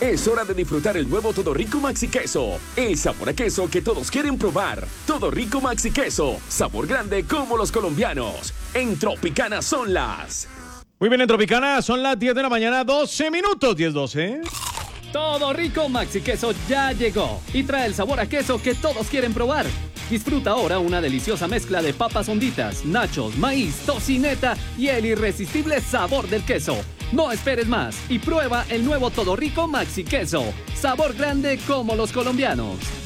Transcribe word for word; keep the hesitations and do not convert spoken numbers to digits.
Es hora de disfrutar el nuevo Todo Rico Maxi Queso. El sabor a queso que todos quieren probar. Todo Rico Maxi Queso. Sabor grande como los colombianos. En Tropicana son las... Muy bien, en Tropicana son las diez de la mañana, doce minutos, diez doce. Todo Rico Maxi Queso ya llegó y trae el sabor a queso que todos quieren probar. Disfruta ahora una deliciosa mezcla de papas honditas, nachos, maíz, tocineta y el irresistible sabor del queso. No esperes más y prueba el nuevo Todo Rico Maxi Queso. Sabor grande como los colombianos.